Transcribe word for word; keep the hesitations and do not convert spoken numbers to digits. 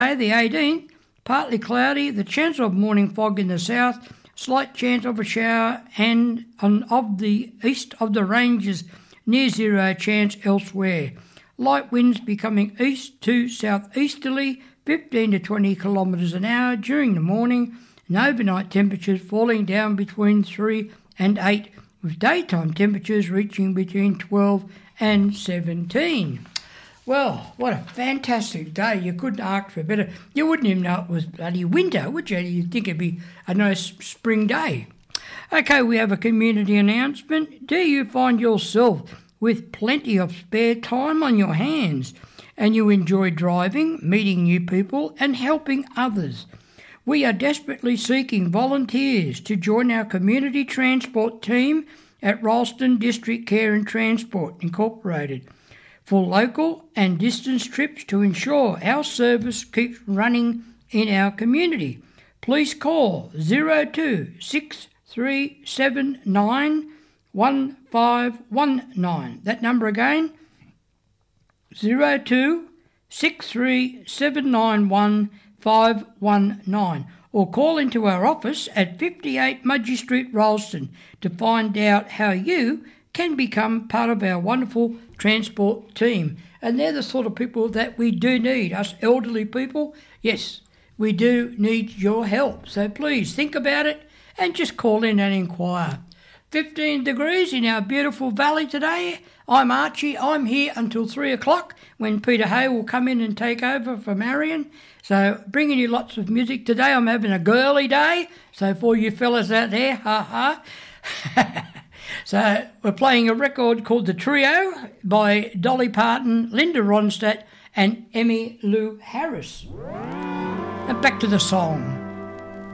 the eighteenth, partly cloudy, the chance of morning fog in the south, slight chance of a shower, and on of the east of the ranges, near zero chance elsewhere. Light winds becoming east to southeasterly, fifteen to twenty kilometres an hour during the morning, and overnight temperatures falling down between three and eight, with daytime temperatures reaching between twelve and seventeen. Well, what a fantastic day. You couldn't ask for better. You wouldn't even know it was bloody winter, would you? You'd think it'd be a nice spring day. Okay, we have a community announcement. Do you find yourself with plenty of spare time on your hands and you enjoy driving, meeting new people and helping others? We are desperately seeking volunteers to join our community transport team at Ralston District Care and Transport Incorporated for local and distance trips to ensure our service keeps running in our community. Please call zero two six three seven nine one five one nine. That number again, zero two six three seven nine one five one nine, or call into our office at fifty-eight Mudgee Street, Ralston, to find out how you can become part of our wonderful transport team. And they're the sort of people that we do need, us elderly people. Yes, we do need your help. So please think about it and just call in and inquire. fifteen degrees in our beautiful valley today. I'm Archie. I'm here until three o'clock when Peter Hay will come in and take over for Marion. So bringing you lots of music today. I'm having a girly day. So for you fellas out there, ha ha. So we're playing a record called The Trio by Dolly Parton, Linda Ronstadt and Emmylou Harris. And back to the song.